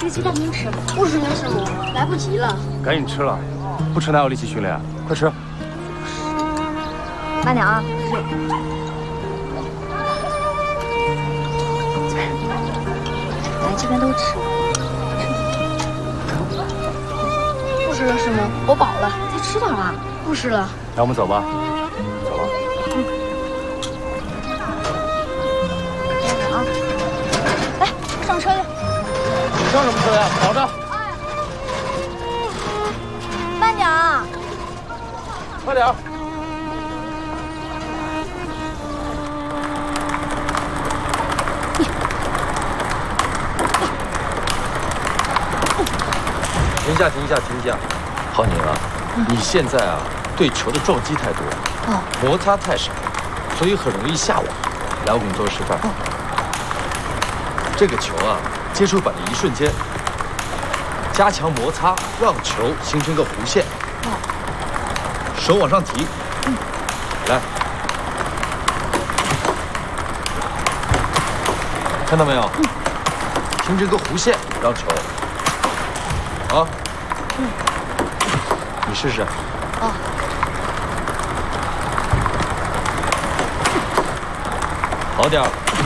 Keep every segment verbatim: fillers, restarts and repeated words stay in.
这个鸡蛋您吃。不吃了，师母，来不及了。 赶紧吃了，不吃哪有力气训练？快吃！ 慢点啊！是。来，这边都吃。不吃了，师母，我饱了，再吃点啊！不吃了。 那我们走吧。走吧。 嗯。啊！来，上车去。 上什么车呀？跑着。 慢点啊！ 快点。 停下，停下，停下！郝宁啊，嗯、你现在啊对球的撞击太多，哦，摩擦太少，所以很容易下网。来，我给你做个示范。哦、这个球啊，接触板的一瞬间，加强摩擦，让球形成个弧线。哦，手往上提。嗯，来，看到没有？嗯，形成个弧线，让球。啊，嗯，你试试。哦，好点儿。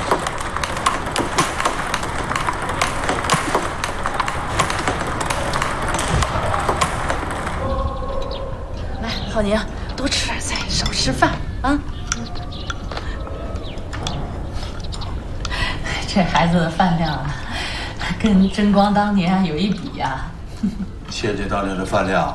来，郝宁，多吃点菜，少吃饭啊。这孩子的饭量啊，跟真光当年有一比呀。 谢谢当年的饭量。